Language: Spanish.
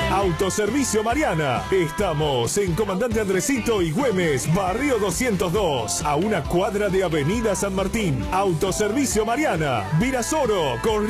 Autoservicio Mariana. Estamos en Comandante Andresito y Güemes, Barrio 202, a una cuadra de Avenida San Martín. Autoservicio Mariana, Virasoro, con